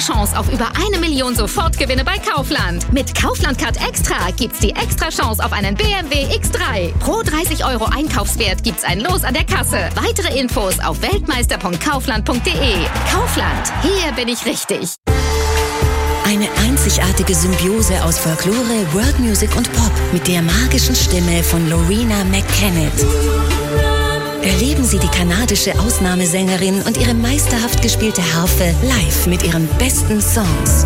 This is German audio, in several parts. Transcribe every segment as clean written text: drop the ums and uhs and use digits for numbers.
Chance auf über 1 Million Sofortgewinne bei Kaufland. Mit Kaufland Card Extra gibt's die extra Chance auf einen BMW X3. Pro 30 € Einkaufswert gibt's ein Los an der Kasse. Weitere Infos auf weltmeister.kaufland.de. Kaufland, hier bin ich richtig. Eine einzigartige Symbiose aus Folklore, World Music und Pop mit der magischen Stimme von Loreena McKennitt. Erleben Sie die kanadische Ausnahmesängerin und ihre meisterhaft gespielte Harfe live mit ihren besten Songs.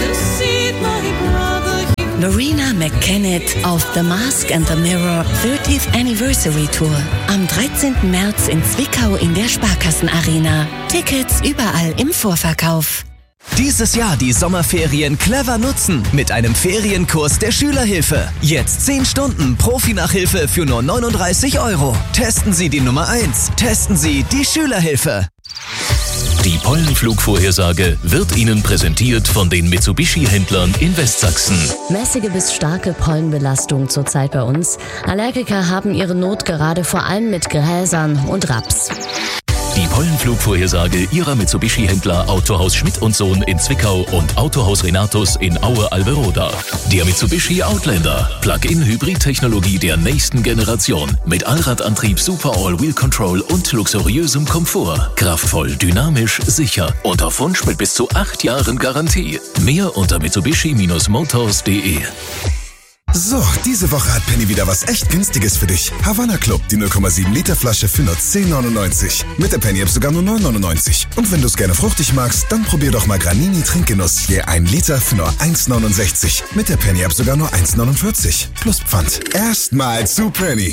Loreena McKennitt auf The Mask and the Mirror 30th Anniversary Tour. Am 13. März in Zwickau in der Sparkassenarena. Tickets überall im Vorverkauf. Dieses Jahr die Sommerferien clever nutzen mit einem Ferienkurs der Schülerhilfe. Jetzt 10 Stunden Profi-Nachhilfe für nur 39 €. Testen Sie die Nummer 1. Testen Sie die Schülerhilfe. Die Pollenflugvorhersage wird Ihnen präsentiert von den Mitsubishi-Händlern in Westsachsen. Mäßige bis starke Pollenbelastung zurzeit bei uns. Allergiker haben ihre Not gerade vor allem mit Gräsern und Raps. Die Pollenflugvorhersage Ihrer Mitsubishi-Händler Autohaus Schmidt & Sohn in Zwickau und Autohaus Renatus in Aue-Alberoda. Der Mitsubishi Outlander. Plug-in-Hybrid-Technologie der nächsten Generation. Mit Allradantrieb, Super All-Wheel Control und luxuriösem Komfort. Kraftvoll, dynamisch, sicher. Und auf Wunsch mit bis zu 8 Jahren Garantie. Mehr unter mitsubishi-motors.de. So, diese Woche hat Penny wieder was echt Günstiges für dich. Havanna Club, die 0,7 Liter Flasche für nur 10,99. Mit der Penny App sogar nur 9,99. Und wenn du es gerne fruchtig magst, dann probier doch mal Granini Trinkgenuss. Je 1 Liter für nur 1,69. Mit der Penny App sogar nur 1,49. Plus Pfand. Erstmal zu Penny.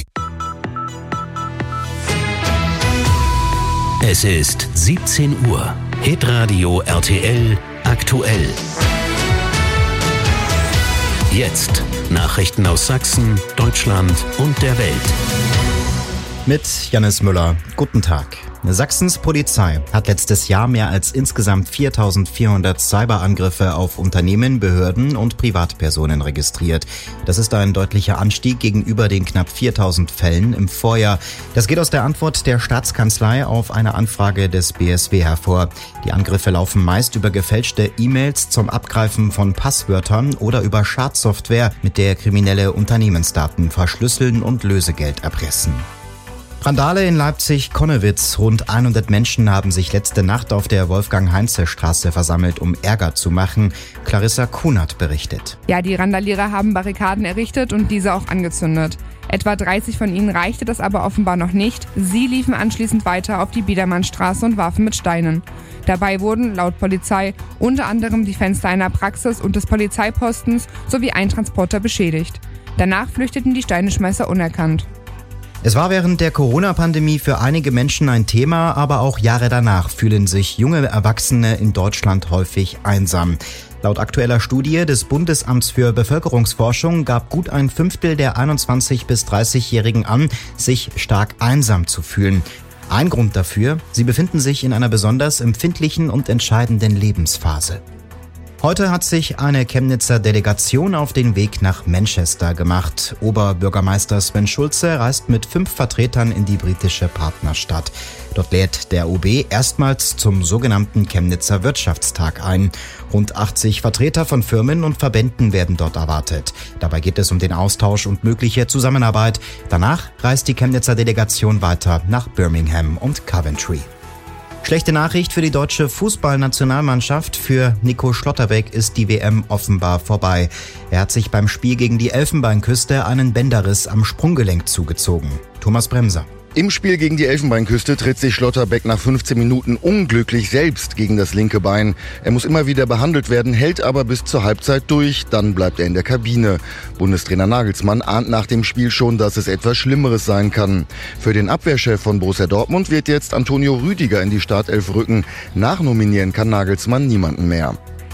Es ist 17 Uhr. Hitradio RTL aktuell. Jetzt Nachrichten aus Sachsen, Deutschland und der Welt. Mit Jannis Müller. Guten Tag. Sachsens Polizei hat letztes Jahr mehr als insgesamt 4.400 Cyberangriffe auf Unternehmen, Behörden und Privatpersonen registriert. Das ist ein deutlicher Anstieg gegenüber den knapp 4.000 Fällen im Vorjahr. Das geht aus der Antwort der Staatskanzlei auf eine Anfrage des BSW hervor. Die Angriffe laufen meist über gefälschte E-Mails zum Abgreifen von Passwörtern oder über Schadsoftware, mit der kriminelle Unternehmensdaten verschlüsseln und Lösegeld erpressen. Randale in Leipzig-Connewitz. Rund 100 Menschen haben sich letzte Nacht auf der Wolfgang-Heinze-Straße versammelt, um Ärger zu machen. Clarissa Kunert berichtet. Ja, die Randalierer haben Barrikaden errichtet und diese auch angezündet. Etwa 30 von ihnen reichte das aber offenbar noch nicht. Sie liefen anschließend weiter auf die Biedermannstraße und warfen mit Steinen. Dabei wurden, laut Polizei, unter anderem die Fenster einer Praxis und des Polizeipostens sowie ein Transporter beschädigt. Danach flüchteten die Steineschmeißer unerkannt. Es war während der Corona-Pandemie für einige Menschen ein Thema, aber auch Jahre danach fühlen sich junge Erwachsene in Deutschland häufig einsam. Laut aktueller Studie des Bundesamts für Bevölkerungsforschung gab gut ein Fünftel der 21- bis 30-Jährigen an, sich stark einsam zu fühlen. Ein Grund dafür, sie befinden sich in einer besonders empfindlichen und entscheidenden Lebensphase. Heute hat sich eine Chemnitzer Delegation auf den Weg nach Manchester gemacht. Oberbürgermeister Sven Schulze reist mit 5 Vertretern in die britische Partnerstadt. Dort lädt der OB erstmals zum sogenannten Chemnitzer Wirtschaftstag ein. Rund 80 Vertreter von Firmen und Verbänden werden dort erwartet. Dabei geht es um den Austausch und mögliche Zusammenarbeit. Danach reist die Chemnitzer Delegation weiter nach Birmingham und Coventry. Schlechte Nachricht für die deutsche Fußballnationalmannschaft. Für Nico Schlotterbeck ist die WM offenbar vorbei. Er hat sich beim Spiel gegen die Elfenbeinküste einen Bänderriss am Sprunggelenk zugezogen. Thomas Bremser. Im Spiel gegen die Elfenbeinküste tritt sich Schlotterbeck nach 15 Minuten unglücklich selbst gegen das linke Bein. Er muss immer wieder behandelt werden, hält aber bis zur Halbzeit durch, dann bleibt er in der Kabine. Bundestrainer Nagelsmann ahnt nach dem Spiel schon, dass es etwas Schlimmeres sein kann. Für den Abwehrchef von Borussia Dortmund wird jetzt Antonio Rüdiger in die Startelf rücken. Nachnominieren kann Nagelsmann niemanden mehr.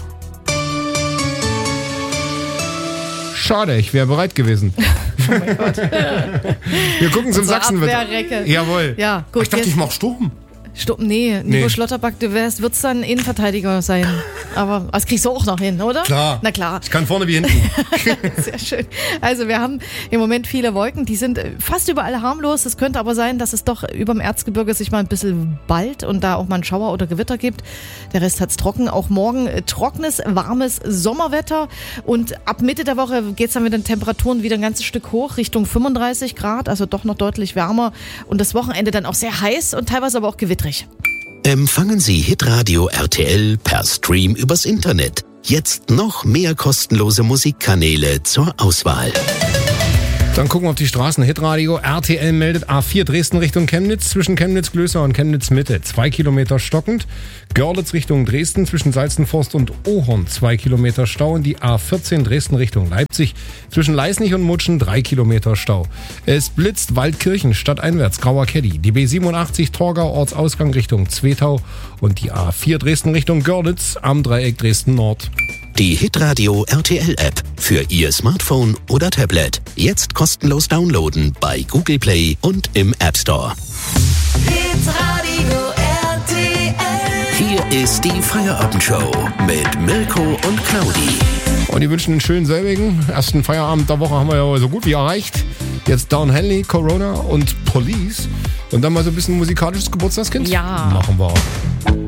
Schade, ich wäre bereit gewesen. Oh mein Gott. Wir gucken zum Sachsenwetter. Abwehrrecke. Jawohl. Ja, gut. Ich dachte, ich mach Sturm. Nico Schlotterbeck, du würdest dann Innenverteidiger sein. Aber das kriegst du auch noch hin, oder? Klar. Na klar. Ich kann vorne wie hinten. Sehr schön. Also wir haben im Moment viele Wolken, die sind fast überall harmlos. Es könnte aber sein, dass es doch überm Erzgebirge sich mal ein bisschen ballt und da auch mal ein Schauer oder Gewitter gibt. Der Rest hat's trocken. Auch morgen trockenes, warmes Sommerwetter. Und ab Mitte der Woche geht's dann mit den Temperaturen wieder ein ganzes Stück hoch, Richtung 35 Grad, also doch noch deutlich wärmer. Und das Wochenende dann auch sehr heiß und teilweise aber auch gewittrig. Empfangen Sie Hitradio RTL per Stream übers Internet. Jetzt noch mehr kostenlose Musikkanäle zur Auswahl. Dann gucken wir auf die Straßen. Hitradio RTL meldet A4 Dresden Richtung Chemnitz, zwischen Chemnitz-Glößer und Chemnitz-Mitte 2 Kilometer stockend. Görlitz Richtung Dresden, zwischen Salzenforst und Ohorn 2 Kilometer Stau. Und die A14 Dresden Richtung Leipzig, zwischen Leisnig und Mutschen 3 Kilometer Stau. Es blitzt Waldkirchen stadteinwärts, Grauer Keddy. Die B87 Torgau Ortsausgang Richtung Zwetau und die A4 Dresden Richtung Görlitz am Dreieck Dresden Nord. Die Hitradio RTL App für Ihr Smartphone oder Tablet. Jetzt kostenlos downloaden bei Google Play und im App Store. Hitradio RTL. Hier ist die Feierabendshow mit Mirko und Claudi. Und die wünschen einen schönen selbigen. Ersten Feierabend der Woche haben wir ja so gut wie erreicht. Jetzt Down Henley, Corona und Police. Und dann mal so ein bisschen musikalisches Geburtstagskind. Ja. Machen wir.